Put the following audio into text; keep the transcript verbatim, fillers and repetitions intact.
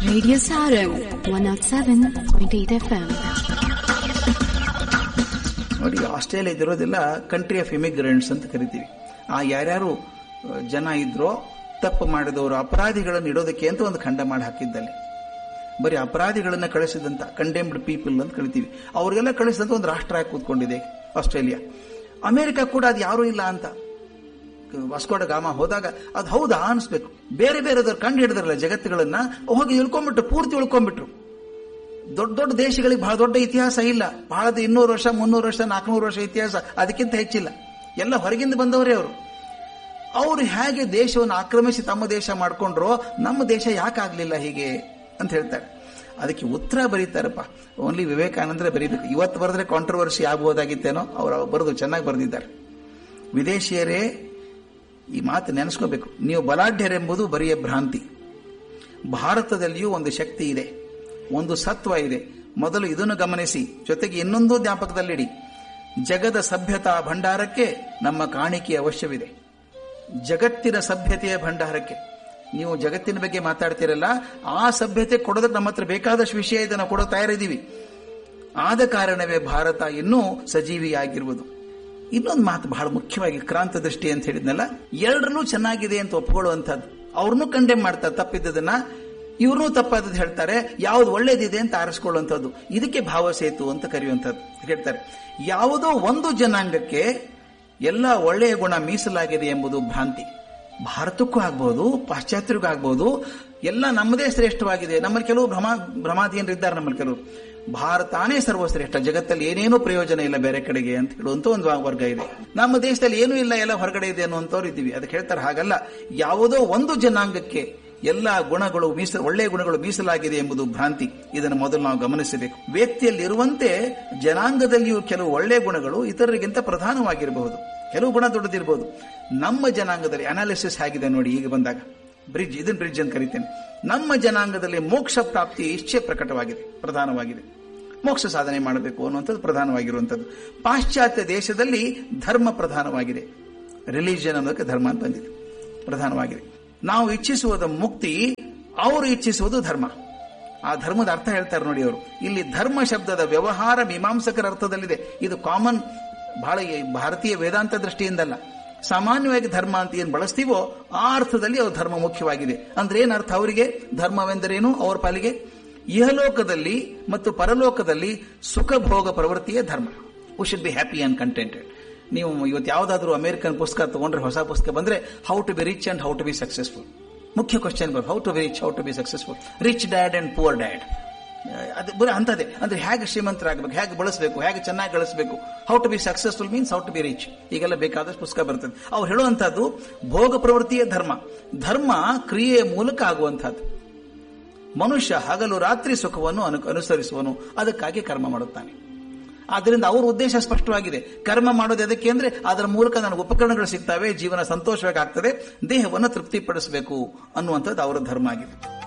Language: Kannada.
Radio Sarang one oh seven point eight F M. ನೋಡಿ, ಆಸ್ಟ್ರೇಲಿಯಾದಿರೋದೆಲ್ಲ ಕಂಟ್ರಿ ಆಫ್ ಇಮಿಗ್ರೆಂಟ್ಸ್ ಅಂತ ಕರಿತೀವಿ. ಆ ಯಾರ್ಯಾರು ಜನ ಇದ್ರೋ ತಪ್ಪು ಮಾಡಿದವರು ಅಪರಾಧಿಗಳನ್ನು ಇಡೋದಕ್ಕೆ ಅಂತ ಒಂದು ಖಂಡ ಮಾಡಿ ಹಾಕಿದ್ದಲ್ಲಿ, ಬರೀ ಅಪರಾಧಿಗಳನ್ನ ಕಳಿಸಿದಂತ ಕಂಡೆಮ್ಡ್ ಪೀಪಲ್ ಅಂತ ಕರಿತೀವಿ, ಅವ್ರಿಗೆಲ್ಲ ಕಳಿಸಿದಂತ ಒಂದು ರಾಷ್ಟ್ರ ಆಗಿ ಕೂತ್ಕೊಂಡಿದೆ ಆಸ್ಟ್ರೇಲಿಯಾ. ಅಮೆರಿಕ ಕೂಡ ಅದು ಯಾರೂ ಇಲ್ಲ ಅಂತ ವಾಸ್ಕೋಡ ಗಾಮ ಹೋದಾಗ ಅದು ಹೌದಾ ಅನಿಸ್ಬೇಕು. ಬೇರೆ ಬೇರೆದವ್ರು ಕಂಡು ಹಿಡಿದ್ರಲ್ಲ ಜಗತ್ತುಗಳನ್ನ, ಹೋಗಿ ಇಳ್ಕೊಂಡ್ಬಿಟ್ರು, ಪೂರ್ತಿ ಉಳ್ಕೊಂಡ್ಬಿಟ್ರು. ದೊಡ್ಡ ದೊಡ್ಡ ದೇಶಗಳಿಗೆ ಬಹಳ ದೊಡ್ಡ ಇತಿಹಾಸ ಇಲ್ಲ, ಬಹಳದ ಇನ್ನೂರು ವರ್ಷ ಮುನ್ನೂರು ವರ್ಷ ನಾಲ್ಕುನೂರು ವರ್ಷ ಇತಿಹಾಸ, ಅದಕ್ಕಿಂತ ಹೆಚ್ಚಿಲ್ಲ. ಎಲ್ಲ ಹೊರಗಿಂದ ಬಂದವರೇ ಅವರು. ಅವರು ಹೇಗೆ ದೇಶವನ್ನು ಆಕ್ರಮಿಸಿ ತಮ್ಮ ದೇಶ ಮಾಡ್ಕೊಂಡ್ರೋ ನಮ್ಮ ದೇಶ ಯಾಕಾಗ್ಲಿಲ್ಲ ಹೀಗೆ ಅಂತ ಹೇಳ್ತಾರೆ. ಅದಕ್ಕೆ ಉತ್ತರ ಬರೀತಾರಪ್ಪ, ಓನ್ಲಿ ವಿವೇಕಾನಂದರೇ ಬರೀಬೇಕು. ಇವತ್ತು ಬರೆದ್ರೆ ಕಾಂಟ್ರವರ್ಸಿ ಆಗಬಹುದಾಗಿತ್ತೇನೋ, ಅವರು ಬರೆದು ಚೆನ್ನಾಗಿ ಬರೆದಿದ್ದಾರೆ. ವಿದೇಶಿಯರೇ ಈ ಮಾತು ನೆನೆಸ್ಕೋಬೇಕು, ನೀವು ಬಲಾಢ್ಯರೆಂಬುದು ಬರಿಯ ಭ್ರಾಂತಿ. ಭಾರತದಲ್ಲಿಯೂ ಒಂದು ಶಕ್ತಿ ಇದೆ, ಒಂದು ಸತ್ವ ಇದೆ. ಮೊದಲು ಇದನ್ನು ಗಮನಿಸಿ, ಜೊತೆಗೆ ಇನ್ನೊಂದು ಜ್ಞಾಪಕದಲ್ಲಿಡಿ. ಜಗದ ಸಭ್ಯತಾ ಭಂಡಾರಕ್ಕೆ ನಮ್ಮ ಕಾಣಿಕೆ ಅವಶ್ಯವಿದೆ. ಜಗತ್ತಿನ ಸಭ್ಯತೆಯ ಭಂಡಾರಕ್ಕೆ ನೀವು ಜಗತ್ತಿನ ಬಗ್ಗೆ ಮಾತಾಡ್ತಿರಲ್ಲ, ಆ ಸಭ್ಯತೆ ಕೊಡೋದಕ್ಕೆ ನಮ್ಮ ಹತ್ರ ಬೇಕಾದಷ್ಟು ವಿಷಯ ಇದೆ, ನಾವು ಕೊಡೋ ತಯಾರಿದ್ದೀವಿ. ಆದ ಕಾರಣವೇ ಭಾರತ ಇನ್ನೂ ಸಜೀವಿಯಾಗಿರುವುದು. ಇನ್ನೊಂದು ಮಾತು ಬಹಳ ಮುಖ್ಯವಾಗಿ, ಕ್ರಾಂತ ದೃಷ್ಟಿ ಅಂತ ಹೇಳಿದ್ನಲ್ಲ, ಎರಡರಲ್ಲೂ ಚೆನ್ನಾಗಿದೆ ಅಂತ ಒಪ್ಕೊಳ್ಳುವಂಥದ್ದು. ಅವ್ರನ್ನೂ ಕಂಡೆಮ್ ಮಾಡ್ತಾರೆ ತಪ್ಪಿದ್ದದನ್ನ, ಇವ್ರನ್ನೂ ತಪ್ಪಾದದ್ದು ಹೇಳ್ತಾರೆ, ಯಾವ್ದು ಒಳ್ಳೇದಿದೆ ಅಂತ ಆರಿಸ್ಕೊಳ್ಳುವಂಥದ್ದು. ಇದಕ್ಕೆ ಭಾವಸೇತು ಅಂತ ಕರೆಯುವಂಥದ್ದು. ಹೇಳ್ತಾರೆ, ಯಾವುದೋ ಒಂದು ಜನಾಂಗಕ್ಕೆ ಎಲ್ಲ ಒಳ್ಳೆಯ ಗುಣ ಮೀಸಲಾಗಿದೆ ಎಂಬುದು ಭ್ರಾಂತಿ. ಭಾರತಕ್ಕೂ ಆಗ್ಬಹುದು, ಪಾಶ್ಚಾತ್ಯರಿಗೂ ಆಗ್ಬಹುದು, ಎಲ್ಲ ನಮ್ಮದೇ ಶ್ರೇಷ್ಠವಾಗಿದೆ. ನಮ್ಮಲ್ಲಿ ಕೆಲವು ಭ್ರಮಾ ಭ್ರಮಾಧೀನರಿದ್ದಾರೆ. ನಮ್ಮಲ್ಲಿ ಕೆಲವರು ಭಾರತಾನೇ ಸರ್ವಶ್ರೇಷ್ಠ, ಜಗತ್ತಲ್ಲಿ ಏನೇನೂ ಪ್ರಯೋಜನ ಇಲ್ಲ ಬೇರೆ ಕಡೆಗೆ ಅಂತ ಹೇಳುವಂತ ಒಂದು ವರ್ಗ ಇದೆ. ನಮ್ಮ ದೇಶದಲ್ಲಿ ಏನೂ ಇಲ್ಲ, ಎಲ್ಲ ಹೊರಗಡೆ ಇದೆ ಅನ್ನುವಂಥವ್ರು ಇದ್ದೀವಿ. ಅದಕ್ಕೆ ಹೇಳ್ತಾರೆ ಹಾಗಲ್ಲ, ಯಾವುದೋ ಒಂದು ಜನಾಂಗಕ್ಕೆ ಎಲ್ಲ ಗುಣಗಳು ಮೀಸ ಒಳ್ಳೆಯ ಗುಣಗಳು ಮೀಸಲಾಗಿದೆ ಎಂಬುದು ಭ್ರಾಂತಿ. ಇದನ್ನು ಮೊದಲು ನಾವು ಗಮನಿಸಬೇಕು. ವ್ಯಕ್ತಿಯಲ್ಲಿರುವಂತೆ ಜನಾಂಗದಲ್ಲಿಯೂ ಕೆಲವು ಒಳ್ಳೆಯ ಗುಣಗಳು ಇತರರಿಗಿಂತ ಪ್ರಧಾನವಾಗಿರಬಹುದು, ಕೆಲವು ಗುಣ ದೊಡ್ಡದಿರಬಹುದು. ನಮ್ಮ ಜನಾಂಗದಲ್ಲಿ ಅನಾಲಿಸಿಸ್ ಆಗಿದೆ ನೋಡಿ, ಈಗ ಬಂದಾಗ ಬ್ರಿಡ್ಜ್, ಇದನ್ನು ಬ್ರಿಡ್ಜ್ ಅಂತ ಕರಿತೇನೆ. ನಮ್ಮ ಜನಾಂಗದಲ್ಲಿ ಮೋಕ್ಷ ಪ್ರಾಪ್ತಿ ಇಚ್ಛೆ ಪ್ರಕಟವಾಗಿದೆ, ಪ್ರಧಾನವಾಗಿದೆ. ಮೋಕ್ಷ ಸಾಧನೆ ಮಾಡಬೇಕು ಅನ್ನುವಂಥದ್ದು ಪ್ರಧಾನವಾಗಿರುವಂಥದ್ದು. ಪಾಶ್ಚಾತ್ಯ ದೇಶದಲ್ಲಿ ಧರ್ಮ ಪ್ರಧಾನವಾಗಿದೆ, ರಿಲಿಜಿಯನ್ ಅನ್ನೋದಕ್ಕೆ ಧರ್ಮ ಅಂತ ಬಂದಿದೆ, ಪ್ರಧಾನವಾಗಿದೆ. ನಾವು ಇಚ್ಛಿಸುವುದು ಮುಕ್ತಿ, ಅವರು ಇಚ್ಛಿಸುವುದು ಧರ್ಮ. ಆ ಧರ್ಮದ ಅರ್ಥ ಹೇಳ್ತಾರೆ ನೋಡಿ ಅವರು. ಇಲ್ಲಿ ಧರ್ಮ ಶಬ್ದದ ವ್ಯವಹಾರ ಮೀಮಾಂಸಕರ ಅರ್ಥದಲ್ಲಿದೆ. ಇದು ಕಾಮನ್, ಬಹಳ ಭಾರತೀಯ ವೇದಾಂತ ದೃಷ್ಟಿಯಿಂದಲ್ಲ. ಸಾಮಾನ್ಯವಾಗಿ ಧರ್ಮ ಅಂತ ಏನು ಬಳಸ್ತೀವೋ ಆ ಅರ್ಥದಲ್ಲಿ ಅವ್ರ ಧರ್ಮ ಮುಖ್ಯವಾಗಿದೆ. ಅಂದ್ರೆ ಏನ್ ಅರ್ಥ ಅವರಿಗೆ? ಧರ್ಮವೆಂದರೇನು ಅವರ ಪಾಲಿಗೆ? ಇಹಲೋಕದಲ್ಲಿ ಮತ್ತು ಪರಲೋಕದಲ್ಲಿ ಸುಖ ಭೋಗ ಪ್ರವೃತ್ತಿಯೇ ಧರ್ಮ. We should be happy and contented. ನೀವು ಇವತ್ತು ಯಾವುದಾದ್ರೂ ಅಮೆರಿಕನ್ ಪುಸ್ತಕ ತಗೊಂಡ್ರೆ, ಹೊಸ ಪುಸ್ತಕ ಬಂದ್ರೆ, how to B rich and how to B successful, ಮುಖ್ಯ ಕ್ವಶನ್ ಬರ್ how to B rich, how to B successful. Rich dad and poor dad, ಅದು ಬರೀ ಅಂತದೇ. ಅಂದ್ರೆ ಹೇಗೆ ಶ್ರೀಮಂತರಾಗಬೇಕು, ಹೇಗೆ ಬಳಸಬೇಕು, ಹೇಗೆ ಚೆನ್ನಾಗಿ ಗಳಿಸಬೇಕು. How to B successful means how to B rich. ಈಗೆಲ್ಲ ಬೇಕಾದಷ್ಟು ಪುಸ್ತಕ ಬರ್ತದೆ. ಅವ್ರು ಹೇಳುವಂತಹದ್ದು ಭೋಗ ಪ್ರವೃತ್ತಿಯೇ ಧರ್ಮ. ಧರ್ಮ ಕ್ರಿಯೆಯ ಮೂಲಕ ಆಗುವಂತಹದ್ದು. ಮನುಷ್ಯ ಹಗಲು ರಾತ್ರಿ ಸುಖವನ್ನು ಅನು ಅನುಸರಿಸುವನು, ಅದಕ್ಕಾಗಿ ಕರ್ಮ ಮಾಡುತ್ತಾನೆ. ಆದ್ದರಿಂದ ಅವರ ಉದ್ದೇಶ ಸ್ಪಷ್ಟವಾಗಿದೆ. ಕರ್ಮ ಮಾಡೋದು ಎದಕ್ಕೆ ಅಂದ್ರೆ ಅದರ ಮೂಲಕ ನನಗೆ ಉಪಕರಣಗಳು ಸಿಗ್ತವೆ, ಜೀವನ ಸಂತೋಷವಾಗಿ ಆಗ್ತದೆ, ದೇಹವನ್ನು ತೃಪ್ತಿಪಡಿಸಬೇಕು ಅನ್ನುವಂಥದ್ದು ಅವರ ಧರ್ಮ ಆಗಿದೆ.